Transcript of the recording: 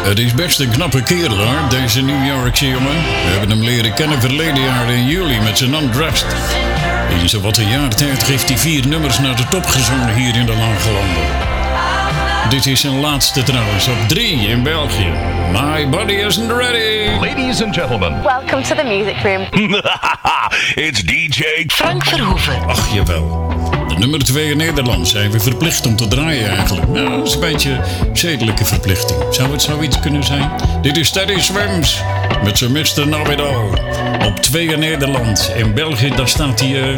Het is best een knappe kerel hoor, deze New Yorkse jongen. We hebben hem leren kennen verleden jaar in juli met zijn Undressed. In zowat een jaar tijd heeft hij 4 nummers naar de top gezongen hier in de lage landen. Dit is zijn laatste trouwens, op 3 in België. My Body Isn't Ready. Ladies and gentlemen. Welcome to the music room. It's DJ Frank Verhoeven. Ach jawel. De nummer 2 in Nederland zijn we verplicht om te draaien eigenlijk. Nou, dat is een beetje zedelijke verplichting. Zou het zoiets kunnen zijn? Dit is Teddy Swims met zijn Mr. Know It All. Op 2 in Nederland. In België, daar staat hij...